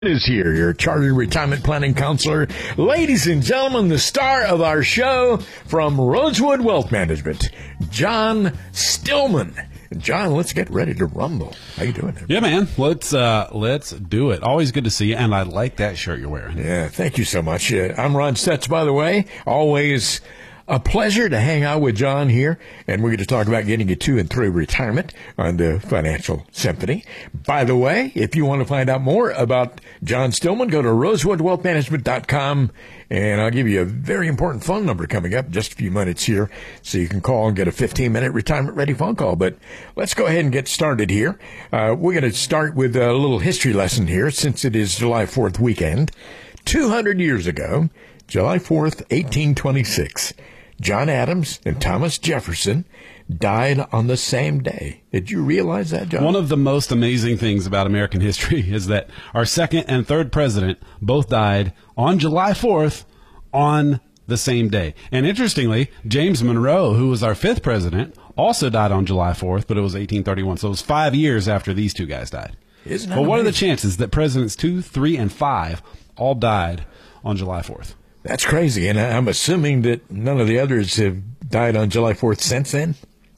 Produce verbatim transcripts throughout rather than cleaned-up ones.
Is here, your chartered retirement planning counselor. Ladies and gentlemen, the star of our show from Rosewood Wealth Management, John Stillman. John, let's get ready to rumble. How you doing? Yeah, man. Let's uh, let's do it. Always good to see you, and I like that shirt you're wearing. Yeah, thank you so much. Uh, I'm Ron Stutz, by the way. Always a pleasure to hang out with John here, and we're going to talk about getting you to and through retirement on the Financial Symphony. By the way, if you want to find out more about John Stillman, go to rosewood wealth management dot com, and I'll give you a very important phone number coming up in just a few minutes here, so you can call and get a fifteen-minute retirement-ready phone call. But let's go ahead and get started here. Uh, we're going to start with a little history lesson here, since it is July fourth weekend. two hundred years ago, July fourth, eighteen twenty-six, John Adams and Thomas Jefferson died on the same day. Did you realize that, John? One of the most amazing things about American history is that our second and third president both died on July fourth on the same day. And interestingly, James Monroe, who was our fifth president, also died on July fourth, but it was eighteen thirty-one. So it was five years after these two guys died. Isn't that But what amazing? are the chances that presidents two, three, and five all died on July fourth? That's crazy, and I'm assuming that none of the others have died on July fourth since then?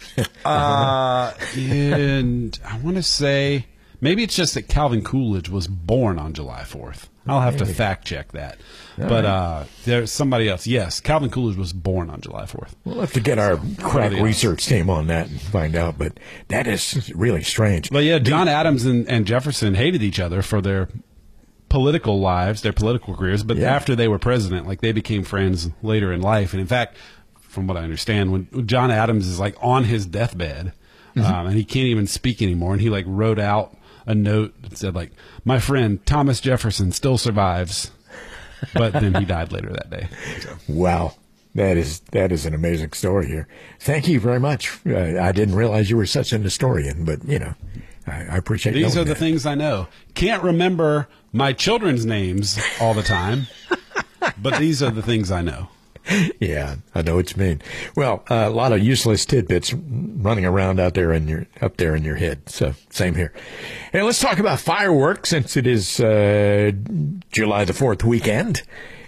uh, and I want to say maybe it's just that Calvin Coolidge was born on July fourth. I'll have to fact check that. All but right. uh, there's somebody else. Yes, Calvin Coolidge was born on July fourth. We'll have to get our crack Somebody research team on that and find out, but that is really strange. But yeah, John Adams and, and Jefferson hated each other for their political lives, their political careers, but Yeah. after they were president, like they became friends later in life. And in fact, from what I understand, when John Adams is like on his deathbed, Mm-hmm. um, and he can't even speak anymore, and he like wrote out a note that said like, "My friend Thomas Jefferson still survives," but then he died later that day. So. Wow. That is that is an amazing story here. Thank you very much. Uh, I didn't realize you were such an historian, but, you know, I, I appreciate These knowing are the that. things I know. Can't remember my children's names all the time, but these are the things I know. Yeah, I know what you mean. Well, uh, a lot of useless tidbits running around out there in your up there in your head. So same here. And let's talk about fireworks, since it is uh, July the fourth weekend,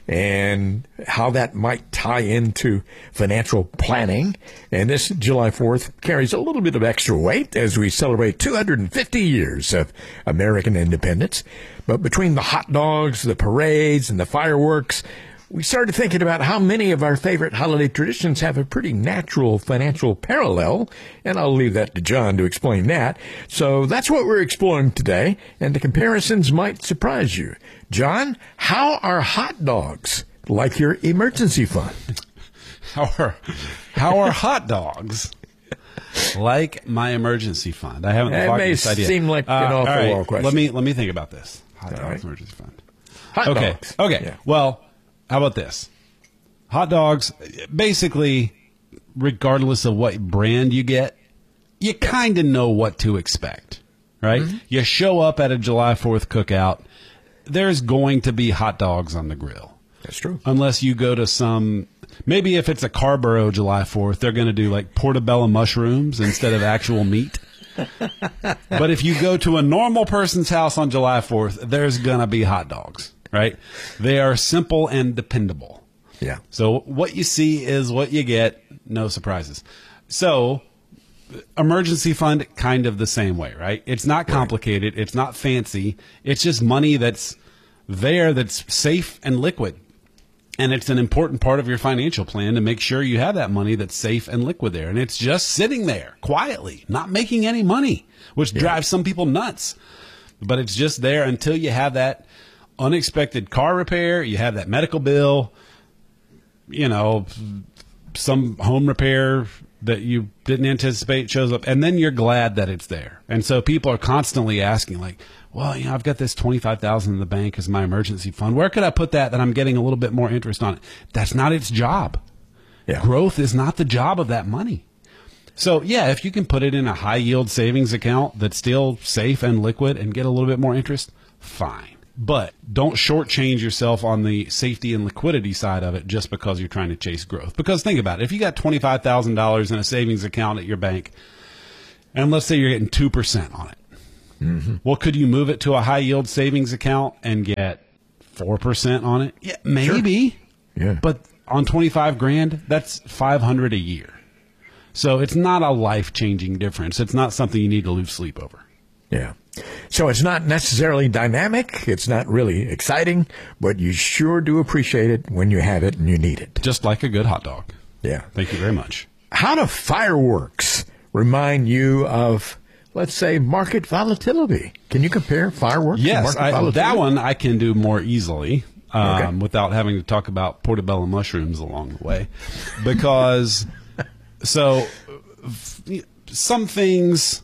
and how that might tie into financial planning. And this July fourth carries a little bit of extra weight as we celebrate two hundred fifty years of American independence. But between the hot dogs, the parades, and the fireworks, we started thinking about how many of our favorite holiday traditions have a pretty natural financial parallel, and I'll leave that to John to explain that. So that's what we're exploring today, and the comparisons might surprise you. John, how are hot dogs like your emergency fund? How are, how are hot dogs like my emergency fund? I haven't That thought may of this idea. seem like an Uh, awful all right, wall question. Let me let me think about this. Hot All dogs right. emergency fund. Hot Okay. dogs. Okay. Yeah. Well, how about this? Hot dogs, basically, regardless of what brand you get, you kind of know what to expect, right? Mm-hmm. You show up at a July fourth cookout, there's going to be hot dogs on the grill. That's true. Unless you go to some, maybe if it's a Carborough July fourth, they're going to do like portobello mushrooms instead of actual meat. But if you go to a normal person's house on July fourth, there's going to be hot dogs, right? They are simple and dependable. Yeah. So what you see is what you get, no surprises. So emergency fund, kind of the same way, right? It's not complicated. It's not fancy. It's just money that's there, that's safe and liquid. And it's an important part of your financial plan to make sure you have that money that's safe and liquid there. And it's just sitting there quietly, not making any money, which Yeah. drives some people nuts. But it's just there until you have that unexpected car repair, you have that medical bill, you know, some home repair that you didn't anticipate shows up, and then you're glad that it's there. And so people are constantly asking, like, well, you know, I've got this twenty-five thousand dollars in the bank as my emergency fund. Where could I put that that I'm getting a little bit more interest on it? That's not its job. Yeah. Growth is not the job of that money. So, yeah, if you can put it in a high-yield savings account that's still safe and liquid and get a little bit more interest, fine. But don't shortchange yourself on the safety and liquidity side of it just because you're trying to chase growth. Because think about it. If you got twenty-five thousand dollars in a savings account at your bank, and let's say you're getting two percent on it, Mm-hmm. Well, could you move it to a high yield savings account and get four percent on it? Yeah, maybe. Sure. Yeah. But on twenty-five grand, that's five hundred a year. So it's not a life changing difference. It's not something you need to lose sleep over. Yeah. So it's not necessarily dynamic. It's not really exciting, but you sure do appreciate it when you have it and you need it. Just like a good hot dog. Yeah. Thank you very much. How do fireworks remind you of, let's say, market volatility? Can you compare fireworks to yes, market I, volatility? that one I can do more easily um, Okay. without having to talk about portobello mushrooms along the way. Because, so, f- some things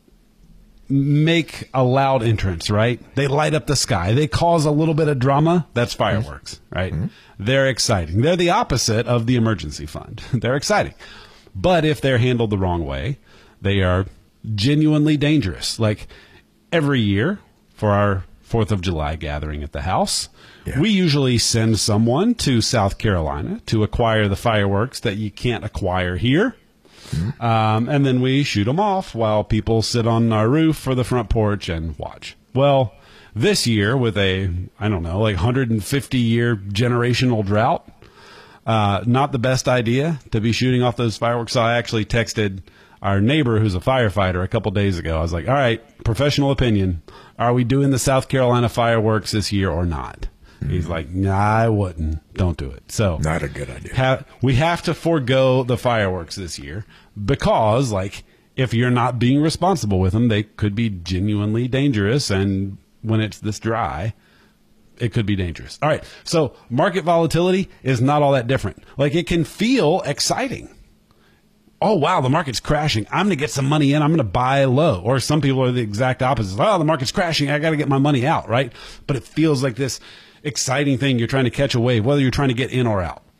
make a loud entrance, right? They light up the sky. They cause a little bit of drama. That's fireworks, mm-hmm. right? Mm-hmm. They're exciting. They're the opposite of the emergency fund. They're exciting. But if they're handled the wrong way, they are genuinely dangerous. Like every year for our fourth of July gathering at the house, yeah. we usually send someone to South Carolina to acquire the fireworks that you can't acquire here. Mm-hmm. Um, and then we shoot them off while people sit on our roof or the front porch and watch. Well, this year with a, I don't know, like one hundred fifty year generational drought, uh, not the best idea to be shooting off those fireworks. So I actually texted our neighbor who's a firefighter a couple days ago. I was like, all right, professional opinion. Are we doing the South Carolina fireworks this year or not? Mm-hmm. He's like, nah, I wouldn't. Don't do it. So not a good idea. Ha- we have to forego the fireworks this year because, like, if you're not being responsible with them, they could be genuinely dangerous. And when it's this dry, it could be dangerous. All right. So market volatility is not all that different. Like, it can feel exciting. Oh, wow, the market's crashing. I'm going to get some money in. I'm going to buy low. Or some people are the exact opposite. Oh, the market's crashing. I got to get my money out, right? But it feels like this exciting thing. You're trying to catch a wave, whether you're trying to get in or out.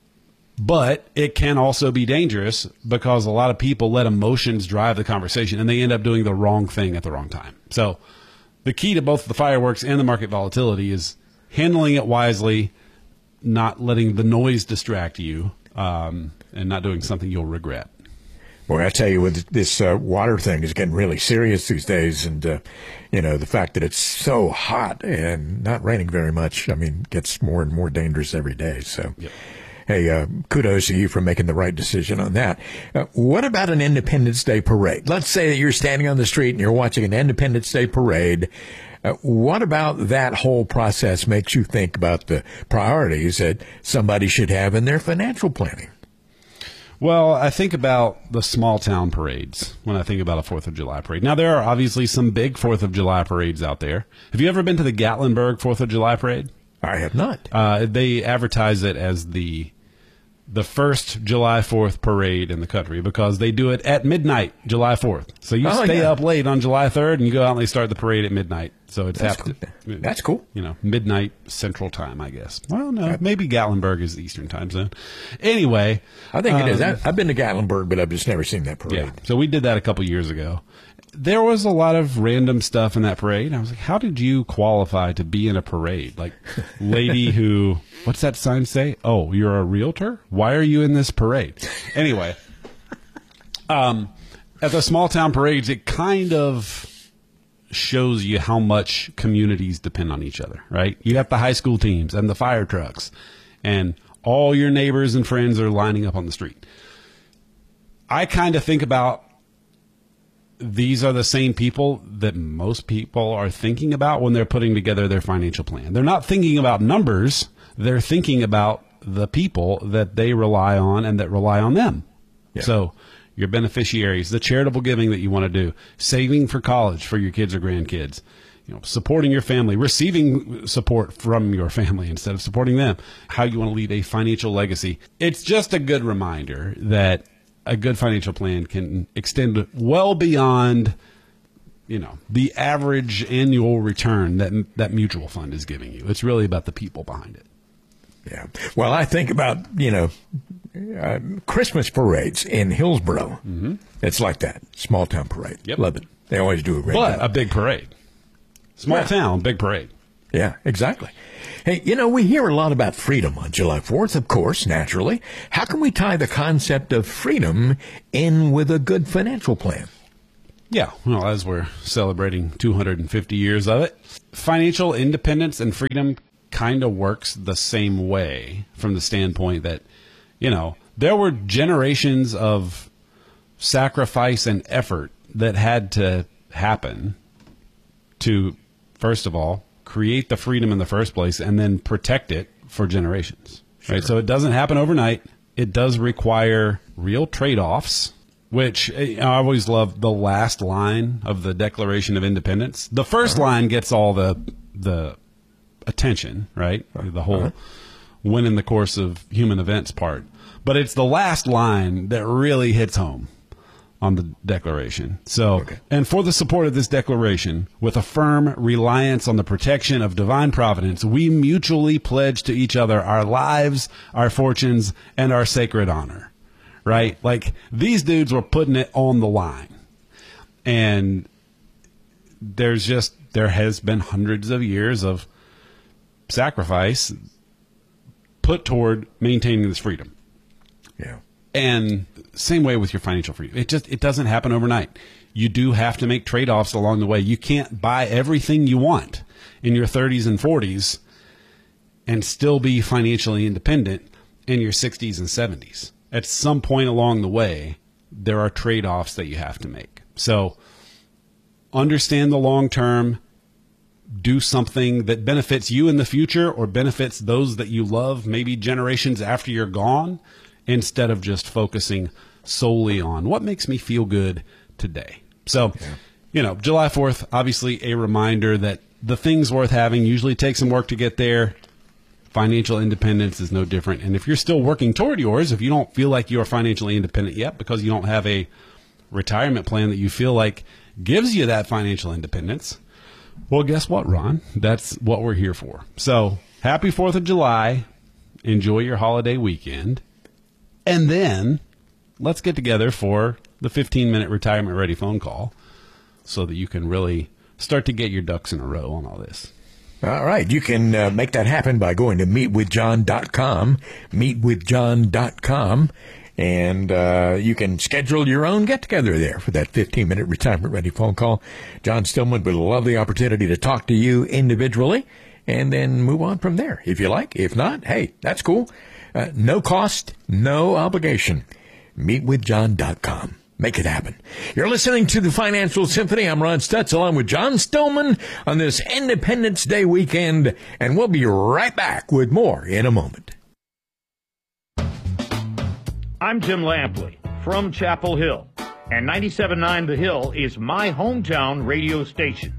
But it can also be dangerous because a lot of people let emotions drive the conversation and they end up doing the wrong thing at the wrong time. So the key to both the fireworks and the market volatility is handling it wisely, not letting the noise distract you, um, and not doing something you'll regret. Boy, I tell you, with this uh, water thing is getting really serious these days. And, uh, you know, the fact that it's so hot and not raining very much, I mean, gets more and more dangerous every day. So, yep. Hey, uh, kudos to you for making the right decision on that. Uh, what about an Independence Day parade? Let's say that you're standing on the street and you're watching an Independence Day parade. Uh, what about that whole process makes you think about the priorities that somebody should have in their financial planning? Well, I think about the small town parades when I think about a fourth of July parade. Now, there are obviously some big fourth of July parades out there. Have you ever been to the Gatlinburg fourth of July parade? I have not. Uh, they advertise it as the the first July fourth parade in the country because they do it at midnight, July fourth. So you oh, stay yeah. up late on July third and you go out and they start the parade at midnight. So it's That's half cool. to, That's cool. You know, midnight Central Time, I guess. Well, no, maybe Gatlinburg is the Eastern Time Zone. Anyway. I think it is. um, I, I've been to Gatlinburg, but I've just never seen that parade. Yeah. So we did that a couple years ago. There was a lot of random stuff in that parade. I was like, how did you qualify to be in a parade? Like, lady who, what's that sign say? Oh, you're a realtor? Why are you in this parade? Anyway, um, at the small town parades, it kind of shows you how much communities depend on each other, right? You got the high school teams and the fire trucks, and all your neighbors and friends are lining up on the street. I kind of think about these are the same people that most people are thinking about when they're putting together their financial plan. They're not thinking about numbers. They're thinking about the people that they rely on and that rely on them. Yeah. So your beneficiaries, the charitable giving that you want to do, saving for college for your kids or grandkids, you know, supporting your family, receiving support from your family instead of supporting them, how you want to leave a financial legacy. It's just a good reminder that a good financial plan can extend well beyond, you know, the average annual return that that mutual fund is giving you. It's really about the people behind it. Yeah. Well, I think about, you know, uh, Christmas parades in Hillsborough. Mm-hmm. It's like that. Small town parade. Yep. Love it. They always do a great but job. A big parade. Small yeah. town, big parade. Yeah, exactly. Hey, you know, we hear a lot about freedom on July fourth, of course, naturally. How can we tie the concept of freedom in with a good financial plan? Yeah, well, as we're celebrating two hundred fifty years of it, financial independence and freedom kind of works the same way from the standpoint that, you know, there were generations of sacrifice and effort that had to happen to, first of all, create the freedom in the first place and then protect it for generations. Sure. Right? So it doesn't happen overnight. It does require real trade-offs, which I always love the last line of the Declaration of Independence. The first uh-huh. line gets all the the attention, right? Uh-huh. The whole win in the course of human events part. But it's the last line that really hits home on the Declaration. So, okay. And for the support of this Declaration, with a firm reliance on the protection of divine providence, we mutually pledge to each other our lives, our fortunes, and our sacred honor. Right? Like, these dudes were putting it on the line. And there's just, there has been hundreds of years of sacrifice put toward maintaining this freedom. Yeah. And same way with your financial freedom. It just, it doesn't happen overnight. You do have to make trade-offs along the way. You can't buy everything you want in your thirties and forties and still be financially independent in your sixties and seventies. At some point along the way, there are trade-offs that you have to make. So understand the long term, do something that benefits you in the future or benefits those that you love maybe generations after you're gone, instead of just focusing solely on what makes me feel good today. So, yeah. you know, July fourth, obviously a reminder that the things worth having usually take some work to get there. Financial independence is no different. And if you're still working toward yours, if you don't feel like you're financially independent yet because you don't have a retirement plan that you feel like gives you that financial independence, well, guess what, Ron? That's what we're here for. So happy fourth of July. Enjoy your holiday weekend. And then let's get together for the fifteen-minute retirement-ready phone call so that you can really start to get your ducks in a row on all this. All right. You can uh, make that happen by going to meet with john dot com, meet with john dot com, and uh, you can schedule your own get-together there for that fifteen-minute retirement-ready phone call. John Stillman would love the opportunity to talk to you individually and then move on from there if you like. If not, hey, that's cool. Uh, no cost, no obligation. meet with john dot com. Make it happen. You're listening to the Financial Symphony. I'm Ron Stutz along with John Stillman on this Independence Day weekend, and we'll be right back with more in a moment. I'm Tim Lampley from Chapel Hill, and ninety-seven point nine The Hill is my hometown radio station.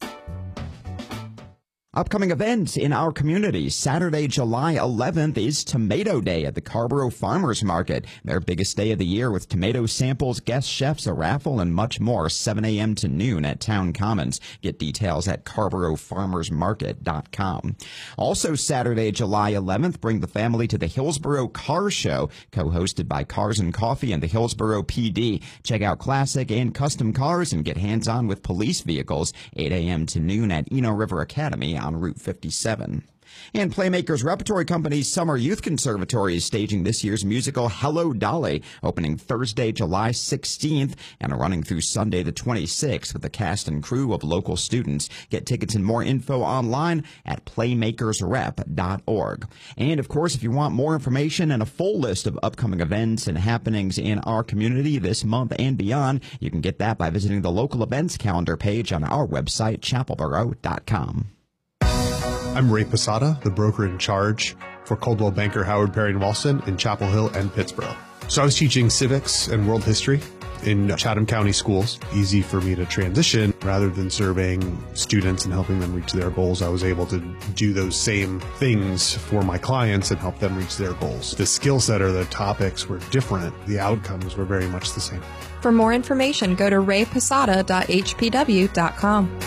Upcoming events in our community. Saturday, July eleventh is Tomato Day at the Carrboro Farmers Market. Their biggest day of the year with tomato samples, guest chefs, a raffle, and much more. seven a.m. to noon at Town Commons. Get details at carrboro farmers market dot com. Also Saturday, July eleventh, bring the family to the Hillsboro Car Show, co-hosted by Cars and Coffee and the Hillsboro P D. Check out classic and custom cars and get hands-on with police vehicles. eight a.m. to noon at Eno River Academy on Route fifty-seven. And Playmakers Repertory Company's Summer Youth Conservatory is staging this year's musical Hello Dolly, opening Thursday, July sixteenth, and running through Sunday the twenty-sixth with a cast and crew of local students. Get tickets and more info online at playmakers rep dot org. And, of course, if you want more information and a full list of upcoming events and happenings in our community this month and beyond, you can get that by visiting the local events calendar page on our website, chapelboro dot com. I'm Ray Posada, the broker in charge for Coldwell Banker Howard Perry and Walston in Chapel Hill and Pittsburgh. So I was teaching civics and world history in Chatham County schools. Easy for me to transition. Rather than surveying students and helping them reach their goals, I was able to do those same things for my clients and help them reach their goals. The skill set or the topics were different. The outcomes were very much the same. For more information, go to ray posada dot h p w dot com.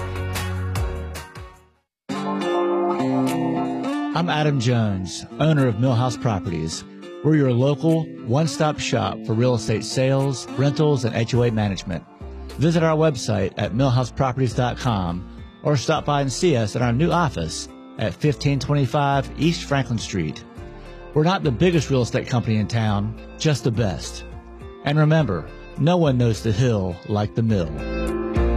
I'm Adam Jones, owner of Millhouse Properties. We're your local one-stop shop for real estate sales, rentals, and H O A management. Visit our website at millhouse properties dot com or stop by and see us at our new office at fifteen twenty-five East Franklin Street. We're not the biggest real estate company in town, just the best. And remember, No one knows the hill like the mill.